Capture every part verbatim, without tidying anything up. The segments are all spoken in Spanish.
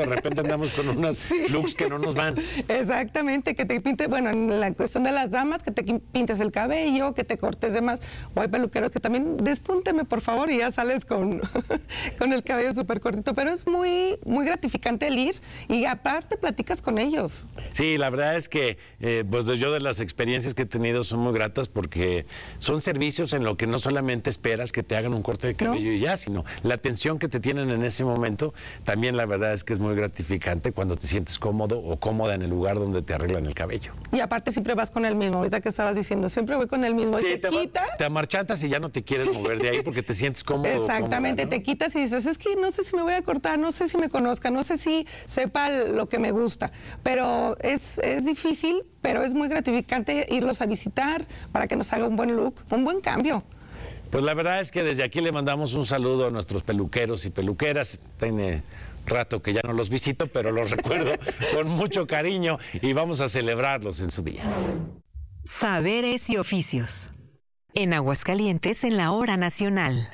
de repente andamos con unos sí. looks que no nos van. Exactamente, que te pintes, bueno, en la cuestión de las damas, que te pintes el cabello, que te cortes de más, o hay peluqueros que también, despúnteme por favor, y ya sales con, con el cabello súper cortito, pero es muy, muy gratificante el ir, y aparte platicas con ellos. Sí, la verdad es que, eh, pues yo de las experiencias que he tenido son muy gratas, porque son servicios en lo que no solamente esperas que te hagan un corte de cabello ¿no? y ya, sino la atención que te tienen en ese momento, también la verdad es que es muy gratificante cuando te sientes cómodo o cómoda en el lugar donde te arreglan el cabello. Y aparte siempre vas con el mismo, ahorita que estabas diciendo, siempre voy con el mismo. Sí, y te, quita. te amarchantas y ya no te quieres sí. mover de ahí porque te sientes cómodo. Exactamente, cómoda, ¿no? Te quitas y dices, es que no sé si me voy a cortar, no sé si me conozca, no sé si sepa lo que me gusta, pero es, es difícil, pero es muy gratificante irlos a visitar para que nos haga un buen look, un buen cambio. Pues la verdad es que desde aquí le mandamos un saludo a nuestros peluqueros y peluqueras. Tiene rato que ya no los visito, pero los recuerdo con mucho cariño y vamos a celebrarlos en su día. Saberes y oficios. En Aguascalientes, en la hora nacional.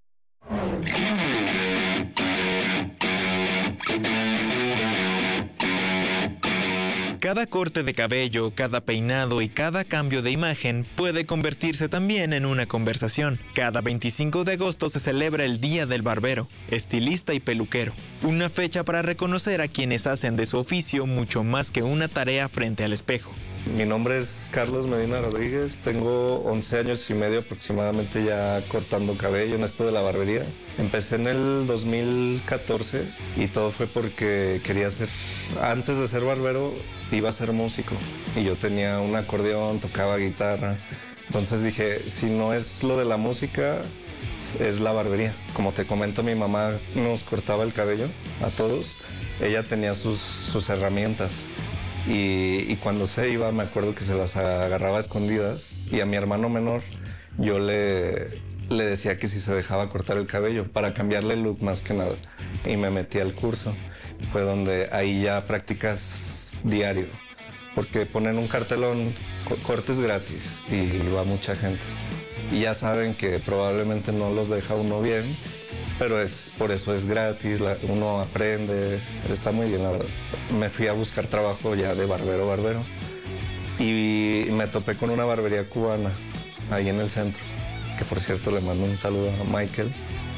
Cada corte de cabello, cada peinado y cada cambio de imagen puede convertirse también en una conversación. Cada veinticinco de agosto se celebra el Día del Barbero, estilista y peluquero. Una fecha para reconocer a quienes hacen de su oficio mucho más que una tarea frente al espejo. Mi nombre es Carlos Medina Rodríguez, tengo once años y medio aproximadamente ya cortando cabello en esto de la barbería. Empecé en el dos mil catorce y todo fue porque quería ser, antes de ser barbero, iba a ser músico. Y yo tenía un acordeón, tocaba guitarra. Entonces dije, si no es lo de la música, es la barbería. Como te comento, mi mamá nos cortaba el cabello a todos. Ella tenía sus, sus herramientas. Y, y cuando se iba, me acuerdo que se las agarraba a escondidas. Y a mi hermano menor, yo le, le decía que si se dejaba cortar el cabello, para cambiarle el look más que nada. Y me metí al curso. Fue donde ahí ya practicas diario. Porque ponen un cartelón, cortes gratis, y va mucha gente. Y ya saben que probablemente no los deja uno bien, pero es, por eso es gratis, la, uno aprende, está muy bien la verdad. Me fui a buscar trabajo ya de barbero, barbero, y me topé con una barbería cubana ahí en el centro, que por cierto le mando un saludo a Michael.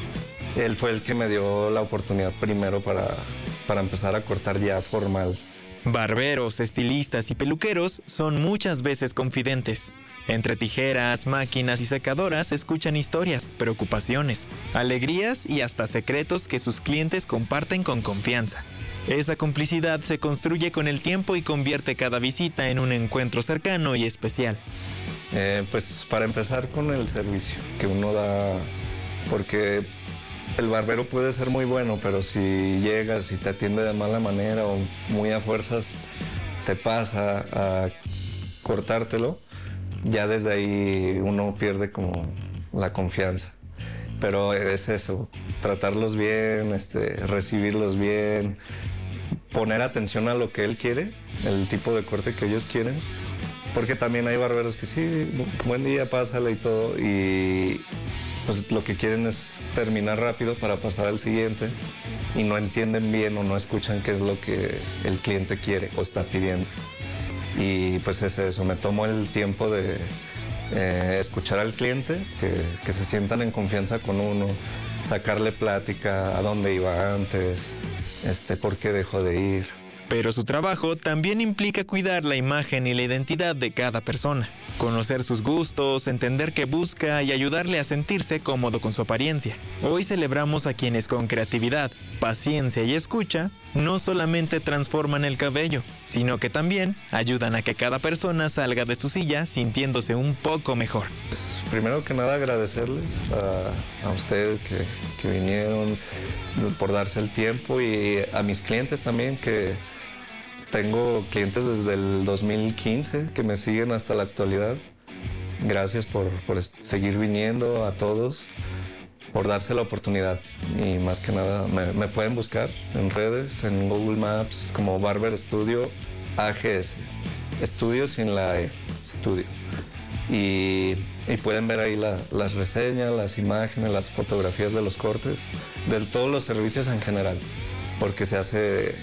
Él fue el que me dio la oportunidad primero para, para empezar a cortar ya formal. Barberos, estilistas y peluqueros son muchas veces confidentes. Entre tijeras, máquinas y secadoras escuchan historias, preocupaciones, alegrías y hasta secretos que sus clientes comparten con confianza. Esa complicidad se construye con el tiempo y convierte cada visita en un encuentro cercano y especial. Eh, pues para empezar con el servicio que uno da, porque el barbero puede ser muy bueno, pero si llegas y te atiende de mala manera o muy a fuerzas te pasa a cortártelo, ya desde ahí uno pierde como la confianza. Pero es eso, tratarlos bien, este, recibirlos bien, poner atención a lo que él quiere, el tipo de corte que ellos quieren. Porque también hay barberos que sí, buen día, pásale y todo, y pues lo que quieren es terminar rápido para pasar al siguiente y no entienden bien o no escuchan qué es lo que el cliente quiere o está pidiendo. Y pues es eso, me tomo el tiempo de eh, escuchar al cliente, que, que se sientan en confianza con uno, sacarle plática a dónde iba antes, este, por qué dejó de ir. Pero su trabajo también implica cuidar la imagen y la identidad de cada persona, conocer sus gustos, entender qué busca y ayudarle a sentirse cómodo con su apariencia. Hoy celebramos a quienes con creatividad, paciencia y escucha no solamente transforman el cabello, sino que también ayudan a que cada persona salga de su silla sintiéndose un poco mejor. Pues, primero que nada agradecerles a, a ustedes que, que vinieron por darse el tiempo y a mis clientes también que... Tengo clientes desde el dos mil quince que me siguen hasta la actualidad. Gracias por, por seguir viniendo a todos, por darse la oportunidad. Y más que nada, me, me pueden buscar en redes, en Google Maps, como Barber Studio A G S. Estudio sin la E, estudio. Y, y pueden ver ahí la, las reseñas, las imágenes, las fotografías de los cortes, de todos los servicios en general, porque se hace